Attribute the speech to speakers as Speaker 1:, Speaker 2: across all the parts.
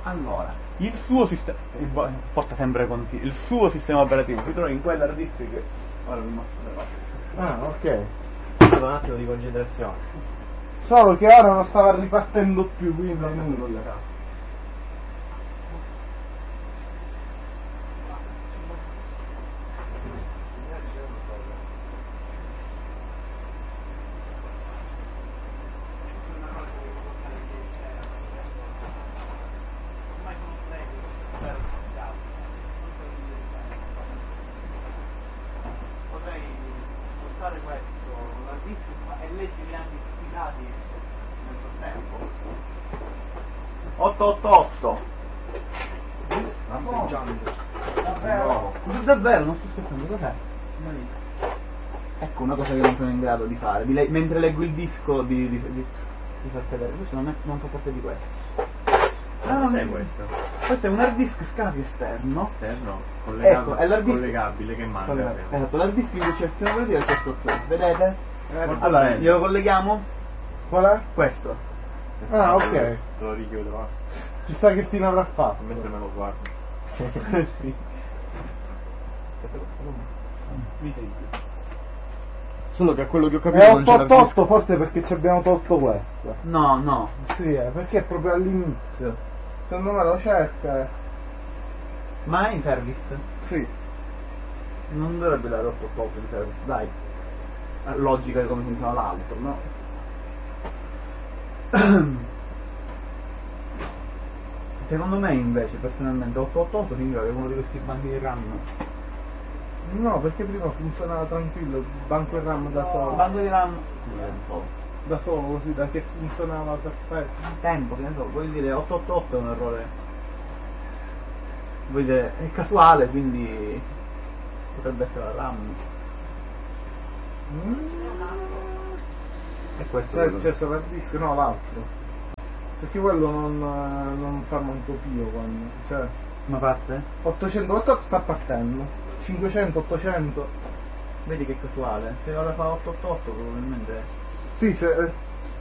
Speaker 1: Allora, il suo sistema, porta sempre consigli, il suo sistema operativo si trova in quell'hard disk che ora vi mostro le cose.
Speaker 2: Ah, ok.
Speaker 3: Un attimo di concentrazione.
Speaker 2: Solo che ora non stava ripartendo più, quindi è nulla.
Speaker 1: Potrei spostare questo l'hard disk e leggere anche i dati nel frattempo. 888.
Speaker 2: Davvero?
Speaker 1: Davvero, non sto scherzando, cos'è? Ecco una cosa che non sono in grado di fare, mentre leggo il disco di far vedere. Questo non fa parte di questo.
Speaker 3: Cos'è questo?
Speaker 1: Questo è un hard disk SCSI esterno.
Speaker 3: Esterno,
Speaker 1: Ecco, è l'hard disk
Speaker 3: collegabile che manca.
Speaker 1: Esatto, l'hard disk invece è il sistema operativo è questo qui. Vedete?
Speaker 3: Molto
Speaker 1: Allora,
Speaker 3: bello.
Speaker 1: glielo colleghiamo?
Speaker 2: Qual è?
Speaker 1: Questo.
Speaker 2: Ah, ok.
Speaker 3: Te lo richiudo,
Speaker 2: Chissà che fine avrà fatto.
Speaker 3: mentre me lo guardo.
Speaker 1: Sì. Mi senti?
Speaker 4: Solo che a quello che ho capito
Speaker 2: È
Speaker 4: non c'è l'hard disk.
Speaker 2: 888 forse perché ci abbiamo tolto questo.
Speaker 1: No.
Speaker 2: Sì, perché è proprio all'inizio. Secondo me lo cerca.
Speaker 1: Ma è in service?
Speaker 2: Sì.
Speaker 1: Non dovrebbe dare 888 in service, dai. Logica di come funziona l'altro, no? Secondo me invece, personalmente, 888 significa che è uno di questi banchi di RAM.
Speaker 2: No, perché prima funzionava tranquillo, il banco e RAM da solo.
Speaker 1: Banco di RAM. Solo.
Speaker 2: Da solo così, da che funzionava perfetto.
Speaker 1: Tempo, che ne so, vuol dire 888 è un errore. Vuol dire, è casuale, quindi potrebbe essere la RAM. E questo
Speaker 2: C'è accesso l'hard disk? No, l'altro. Perché quello non fa manco Pio quando. Cioè.
Speaker 1: Una parte?
Speaker 2: 888 sta partendo. 500, 800.
Speaker 1: Vedi che casuale. Se ora fa 888 probabilmente.
Speaker 2: Sì, se.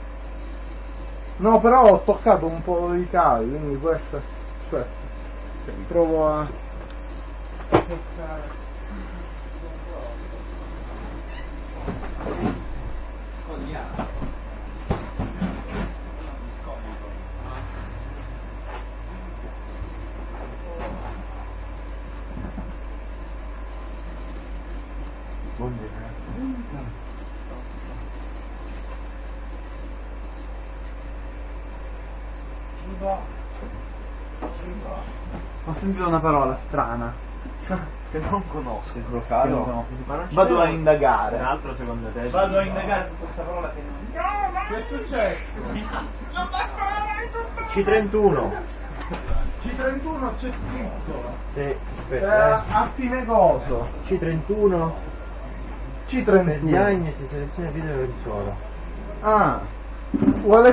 Speaker 2: No, però ho toccato un po' di cavi, quindi questo. Aspetta. Provo a toccare.
Speaker 1: Ho sentito una parola strana.
Speaker 3: Che non conosco.
Speaker 1: Che non
Speaker 3: Sbloccato?
Speaker 1: conosco.
Speaker 3: Ma non ci
Speaker 1: Vado
Speaker 3: devo-
Speaker 1: a indagare.
Speaker 3: Un altro secondo te?
Speaker 1: Vado a indagare su questa parola che non.
Speaker 2: Che è successo?
Speaker 3: C31.
Speaker 2: C31 c'è scritto.
Speaker 3: Sì, aspetta.
Speaker 2: A fine coso.
Speaker 3: C31. Per
Speaker 2: C31.
Speaker 3: diagnosi, selezione video e lenzuola.
Speaker 2: Ah. Vuole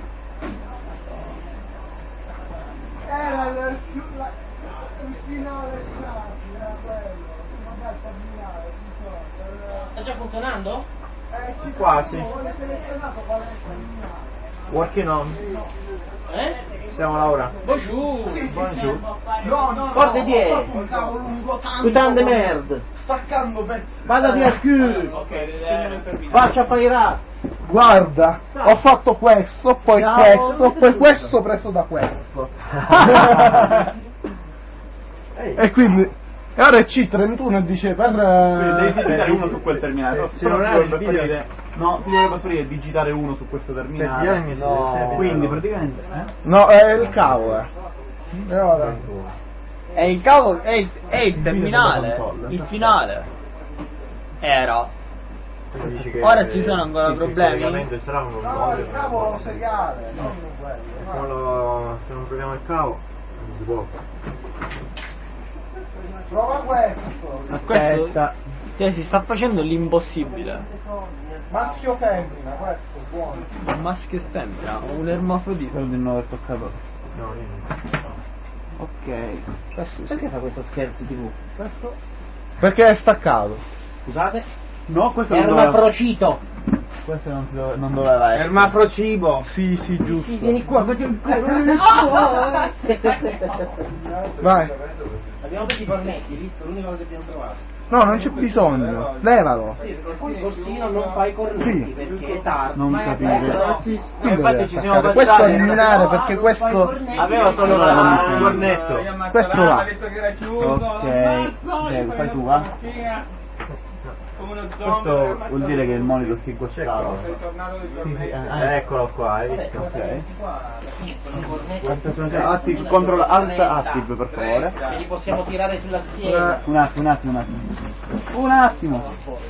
Speaker 2: era il finale era quello. Magari terminale,
Speaker 5: Sta già funzionando?
Speaker 3: Quasi.
Speaker 2: Vuole selezionato qual è il terminale.
Speaker 3: Working on. Siamo Laura.
Speaker 5: Bonjour!
Speaker 3: Bonjour.
Speaker 2: No,
Speaker 5: Porte dietro.
Speaker 2: un cavo lungo tanto.
Speaker 5: Putain de merde!
Speaker 2: Staccando pezzi.
Speaker 5: Vada via al culo!
Speaker 1: Ok,
Speaker 5: Faccia pairà!
Speaker 2: Guarda, ho fatto questo, poi
Speaker 5: Bravo.
Speaker 2: questo, poi questo preso da questo. E quindi e ora è C31 e dice per
Speaker 1: devi digitare uno su quel terminale.
Speaker 3: se
Speaker 1: Però
Speaker 3: non
Speaker 1: ti
Speaker 3: hai il
Speaker 1: dovrebbe
Speaker 3: video-
Speaker 1: apparire. No, ti dovrebbe apparire digitare uno su questo terminale.
Speaker 3: Per diagnosi, selezione video e
Speaker 1: Quindi
Speaker 3: lenzuola.
Speaker 1: praticamente.
Speaker 2: No, è il cavo, E ora
Speaker 5: È il cavo, è il terminale,
Speaker 1: console.
Speaker 5: il finale. Era.
Speaker 3: Tu dici che-
Speaker 5: Ora ci sono ancora
Speaker 3: sì,
Speaker 5: problemi?
Speaker 3: Il collegamento sarà un
Speaker 2: no, il cavo seriale, non quello.
Speaker 3: Se non proviamo il cavo, non si può.
Speaker 2: Prova questo.
Speaker 5: Questo cioè, si sta facendo l'impossibile.
Speaker 2: Maschio femmina, questo buono.
Speaker 5: Un maschio e femmina, un ermafrodita.
Speaker 1: Quello di non aver toccato.
Speaker 3: No, niente.
Speaker 1: Ok.
Speaker 5: Questo, perché fa questo scherzo TV?
Speaker 2: Questo? Perché è staccato.
Speaker 5: Scusate?
Speaker 1: No, questo
Speaker 5: Era
Speaker 1: non
Speaker 5: un
Speaker 1: doveva.
Speaker 5: aprocito!
Speaker 1: questo non doveva essere.
Speaker 2: Ermafrocibo.
Speaker 1: Sì, giusto.
Speaker 5: Sì, vieni qua, fatti un culo.
Speaker 2: Vai.
Speaker 5: Abbiamo tutti i cornetti, visto? L'unica cosa che abbiamo trovato.
Speaker 2: No, non c'è bisogno. Levalo.
Speaker 5: Poi Corsino non fa i cornetti
Speaker 2: Sì.
Speaker 5: perché è tardi.
Speaker 1: Non capire.
Speaker 3: infatti ci siamo
Speaker 2: Questo
Speaker 3: passati.
Speaker 2: è eliminare perché questo.
Speaker 3: Aveva solo un cornetto.
Speaker 2: Questo va.
Speaker 1: Ok, fai tu, va? Questo vuol dire che il monitor si è gocciato.
Speaker 3: Eccolo qua, hai visto?
Speaker 1: Ok. Controlla Alt Active per favore.
Speaker 5: E li possiamo tirare sulla schiena.
Speaker 1: Un attimo.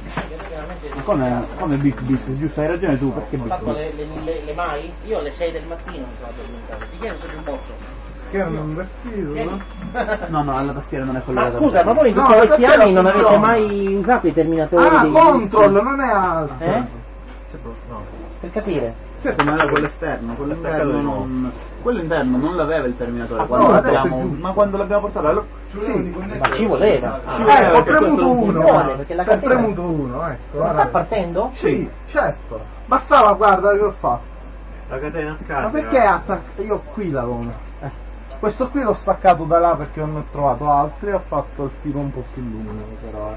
Speaker 1: Come bit, giusto, hai ragione tu, perché
Speaker 5: Ho fatto
Speaker 1: bit?
Speaker 5: le mai? Io alle 6 del mattino mi sono addormentato. Di chi è un botto?
Speaker 2: Schermo invertito.
Speaker 1: No, la tastiera non è
Speaker 5: Ma
Speaker 1: collegata.
Speaker 5: scusa, ma voi in
Speaker 2: No,
Speaker 5: tutti questi
Speaker 2: la tastiera
Speaker 5: anni non avete
Speaker 2: funziona.
Speaker 5: mai usato i terminatori
Speaker 2: Ah,
Speaker 5: dei
Speaker 2: control, non è altro.
Speaker 5: Per capire?
Speaker 1: Certo, ma era quello esterno, quello interno non l'aveva il terminatore.
Speaker 2: Ah,
Speaker 1: Quando
Speaker 2: no,
Speaker 1: l'abbiamo-
Speaker 2: adesso è giusto.
Speaker 1: ma quando l'abbiamo portato
Speaker 2: Sì.
Speaker 5: Ma ci voleva.
Speaker 1: Ci voleva,
Speaker 2: Ho
Speaker 1: perché
Speaker 2: premuto
Speaker 1: questo non
Speaker 2: uno.
Speaker 5: funziona, perché la
Speaker 2: Ho
Speaker 5: catena-
Speaker 2: premuto uno, ecco.
Speaker 5: Ma sta
Speaker 2: guarda.
Speaker 5: partendo?
Speaker 2: Sì, certo. Bastava, guarda che ho fatto.
Speaker 3: La catena scarsa.
Speaker 2: Ma perché attacca? Io qui l'avevo. Questo qui l'ho staccato da là perché non ne ho trovato altri e ho fatto il filo un po' più lungo però.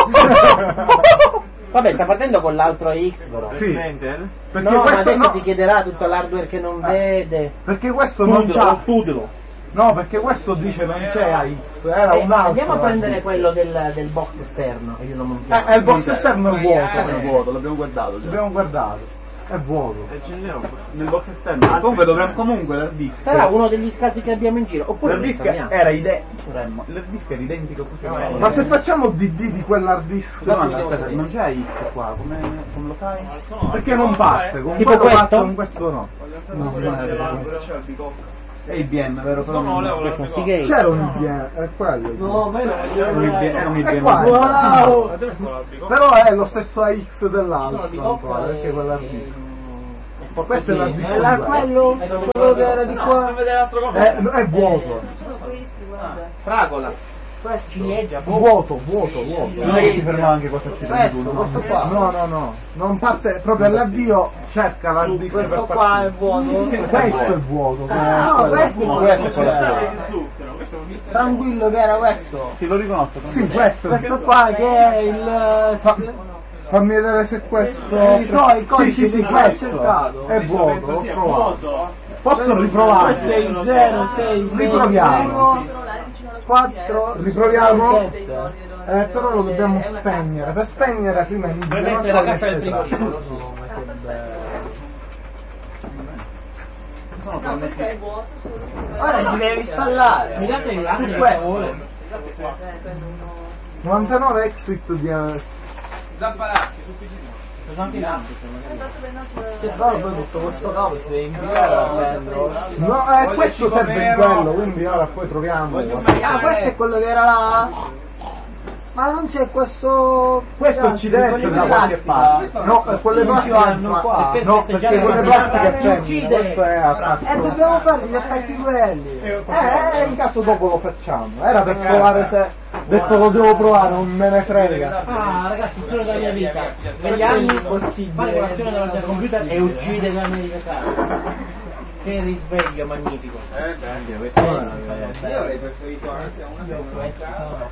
Speaker 5: Vabbè, sta partendo con l'altro X però.
Speaker 2: Sì.
Speaker 3: Enter?
Speaker 2: Perché
Speaker 5: No, ma
Speaker 2: questo
Speaker 5: adesso
Speaker 2: no,
Speaker 5: ti chiederà tutto l'hardware che non vede.
Speaker 2: perché questo non c'ha.
Speaker 1: studialo.
Speaker 2: No, perché questo dice non c'è AX, era un altro.
Speaker 5: Andiamo a prendere
Speaker 2: AX.
Speaker 5: quello del box esterno e io lo montiamo.
Speaker 2: Il box esterno è vuoto.
Speaker 1: È vuoto, l'abbiamo guardato già.
Speaker 2: Abbiamo guardato. È vuoto.
Speaker 1: Nel box esterno. Comunque dovremmo l'hard disk.
Speaker 5: Sarà uno degli scasi che abbiamo in giro. Oppure
Speaker 1: L'hard
Speaker 5: lo
Speaker 1: disk
Speaker 5: installiamo.
Speaker 1: era l'hard disk era identico a questo.
Speaker 2: Ma se facciamo DD di quell'hard disk,
Speaker 1: No, aspetta, non c'è X qua, come lo fai?
Speaker 2: perché non parte? Con
Speaker 5: Tipo
Speaker 2: quello
Speaker 5: questo?
Speaker 2: parte, con questo no.
Speaker 1: No, non è vero questo. È IBM, vero? Però
Speaker 5: Questo è un Seagate.
Speaker 2: C'era un IBM, è quello.
Speaker 1: era un
Speaker 2: È
Speaker 1: IBM.
Speaker 2: qua,
Speaker 5: Wow!
Speaker 2: però è lo stesso AX dell'altro
Speaker 5: Sono di
Speaker 2: ancora,
Speaker 5: coppa
Speaker 2: perché
Speaker 5: e-
Speaker 2: quell'hard disk.
Speaker 5: e
Speaker 2: Questo è l'hard disk.
Speaker 5: Era quello che era di qua.
Speaker 2: È vuoto.
Speaker 5: Fragola. Ciliegia,
Speaker 2: Vuoto.
Speaker 1: Non è che si fermava anche questa città di
Speaker 5: questo qua.
Speaker 2: No. Non parte proprio all'avvio, cerca l'hard disk per
Speaker 5: Questo qua
Speaker 2: partire.
Speaker 5: è vuoto.
Speaker 2: Questo è vuoto.
Speaker 5: No, questo
Speaker 1: è quello.
Speaker 5: Tranquillo che era questo.
Speaker 1: Sì, lo riconosco.
Speaker 2: Sì, questo.
Speaker 5: Questo qua che è il...
Speaker 2: Fammi vedere se questo.
Speaker 5: il codice
Speaker 2: sì,
Speaker 5: che ho
Speaker 2: questo
Speaker 5: cercato.
Speaker 2: è vuoto, ho provato. Posso riprovare?
Speaker 5: Questo è il 0, 6,
Speaker 2: Riproviamo.
Speaker 5: 4,
Speaker 2: Riproviamo? Però lo dobbiamo spegnere. Per spegnere prima mi
Speaker 5: Per mettere la cassa del frigorifero. Ma che bello. Ora ti devi installare. Mi date il questo.
Speaker 2: 99 exit di.
Speaker 5: Che bello poi tutto questo cavo si deve inviare a prendere.
Speaker 2: No, questo serve in quello, quindi ora poi troviamo.
Speaker 5: Ah, questo è quello che era là? Ma non c'è questo...
Speaker 2: Questo ci deve essere da qualche parte. No, quelle
Speaker 5: Non ci
Speaker 2: plastiche
Speaker 5: vanno qua.
Speaker 2: No, perché quelle plastiche
Speaker 5: si uccide.
Speaker 2: questo è attacco.
Speaker 5: dobbiamo fare gli attacchi quelli.
Speaker 2: In caso dopo lo facciamo. Era per provare se. Detto lo devo provare, non me ne frega.
Speaker 5: Ah, ragazzi, il sogno della mia vita. Negli anni fare colazione davanti al computer e uccidere l'America Sara. Che risveglio magnifico.
Speaker 6: Io avrei preferito anche una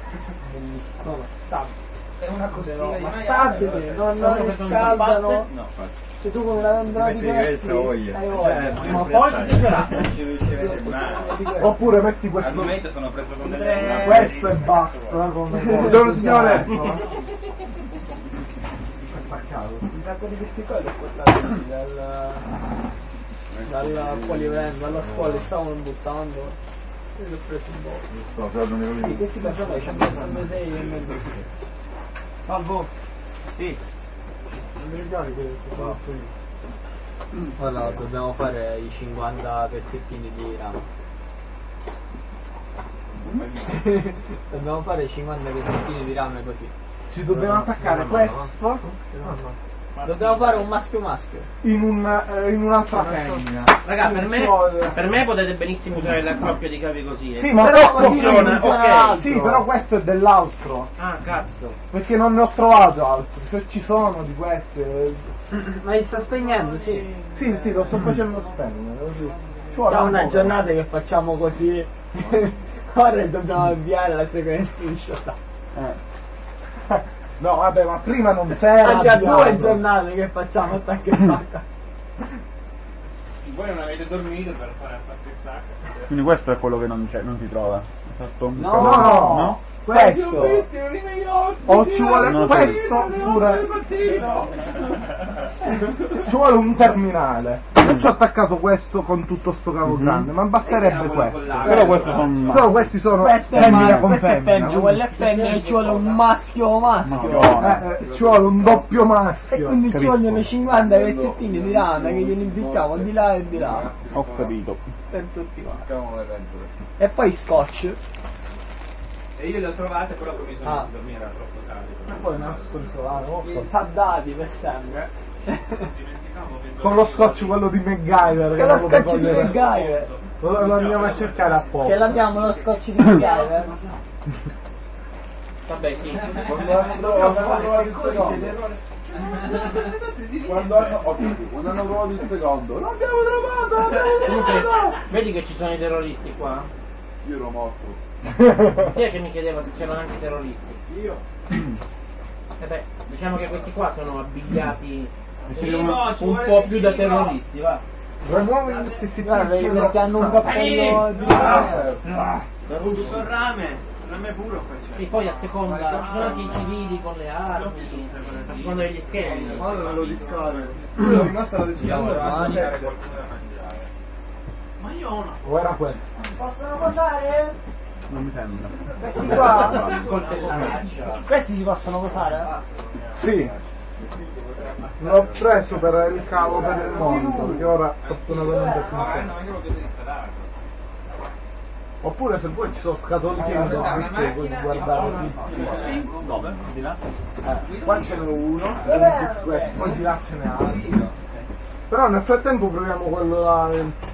Speaker 5: È una cosa
Speaker 6: stabile,
Speaker 5: non riscaldano.
Speaker 6: No,
Speaker 5: Se tu come la vendrà di questi, hai voglia.
Speaker 6: ma
Speaker 5: poi ti diceranno.
Speaker 6: non ci riuscirete mai.
Speaker 2: Oppure metti
Speaker 6: Al
Speaker 2: questo.
Speaker 6: momento sono preso con delle
Speaker 2: Questo e basta. Buongiorno signore. Attaccato.
Speaker 5: Un sacco di questi qua li ho portati dal polivalente, dalla scuola, li stavano buttando e li ho presi un po'. Sì, questi personaggi ci hanno preso a me 6 e mezzo.
Speaker 2: Salvo.
Speaker 6: Sì.
Speaker 2: Non mi ricordi che ho fatto io.
Speaker 7: Ora dobbiamo fare i 50 pezzettini di rame. Dobbiamo fare 50 pezzettini di rame così.
Speaker 2: Ci dobbiamo attaccare questo
Speaker 5: Dobbiamo fare un maschio-maschio.
Speaker 2: in un'altra femmina.
Speaker 5: Raga, per me potete benissimo usare l'accoppiata di cavi così.
Speaker 2: Sì, ma
Speaker 5: però
Speaker 2: questo
Speaker 5: funziona, ok.
Speaker 2: Sì, però questo è dell'altro.
Speaker 5: Ah, cazzo.
Speaker 2: Perché non ne ho trovato altri. Se ci sono di queste.
Speaker 5: Ma li sta spegnendo, sì.
Speaker 2: Sì, lo sto facendo spegnere. Così. Ci
Speaker 5: C'è
Speaker 2: vuole
Speaker 5: una
Speaker 2: po'.
Speaker 5: giornata che facciamo così. Ora dobbiamo avviare la sequenza in shot.
Speaker 2: No, vabbè, ma prima non c'era.
Speaker 5: Anche a 2
Speaker 2: avviato.
Speaker 5: giornate che facciamo attacco e stacca.
Speaker 6: Voi non avete dormito per fare attacco e stacca.
Speaker 1: Quindi questo è quello che non c'è, non si trova. Esatto.
Speaker 2: No. Questo. O ci vuole
Speaker 1: No,
Speaker 2: questo pure. Ci vuole un terminale. Io ci ho attaccato questo con tutto sto cavo grande, ma basterebbe questo.
Speaker 1: Però questo sono...
Speaker 2: Però questi sono
Speaker 5: Questo è
Speaker 2: femmina con
Speaker 5: questo è
Speaker 2: femmina.
Speaker 5: femmina, quello è femmina e ci vuole un maschio.
Speaker 2: Ci vuole un doppio
Speaker 5: E
Speaker 2: maschio.
Speaker 5: quindi ci
Speaker 1: Capisco.
Speaker 5: vogliono 50 pezzettini di lana che glieli impicciamo di là e di là.
Speaker 1: Ho capito.
Speaker 5: Per tutti quanti. E poi scotch.
Speaker 6: E io le ho trovate, però poi mi sono
Speaker 5: Ah.
Speaker 6: messo a dormire, era troppo tardi.
Speaker 5: E poi non so saddati per sempre.
Speaker 6: Dimenticavo che
Speaker 2: Con lo scotch quello di MacGyver.
Speaker 5: Che
Speaker 2: che
Speaker 5: lo
Speaker 2: lo puoi
Speaker 5: scotch di
Speaker 2: togliere.
Speaker 5: MacGyver.
Speaker 2: Lo andiamo a cercare apposta.
Speaker 5: Ce l'abbiamo lo scotch di MacGyver. Vabbè sì.
Speaker 2: Quando hanno trovato il secondo, l'abbiamo trovato!
Speaker 5: Comunque, vedi che ci sono i terroristi qua?
Speaker 2: Io ero morto.
Speaker 5: Chi è che mi chiedeva se c'erano anche i terroristi?
Speaker 2: Io.
Speaker 5: Beh, diciamo che questi qua sono abbigliati
Speaker 6: un
Speaker 5: po' più da terroristi, va.
Speaker 2: Rimuovi tutti questi
Speaker 5: Perché hanno un cappello di...
Speaker 6: un rame puro facciamo.
Speaker 5: E poi a seconda, ci sono anche i civili con le armi, a seconda degli schemi.
Speaker 2: Guarda me lo discade. Io rimasta la decisione.
Speaker 6: Ma io ho una.
Speaker 2: O era questo?
Speaker 5: Possono votare?
Speaker 1: Non mi sembra.
Speaker 5: Questi qua? Questi si possono votare?
Speaker 2: Sì. L'ho preso per il cavo per il monito, perché ora fortunatamente funziona. Oppure se poi ci sono scatolini dove puoi guardare
Speaker 1: Dove? Di là?
Speaker 2: qua ce n'è uno, poi di là ce n'è altri. Però nel frattempo proviamo quello là.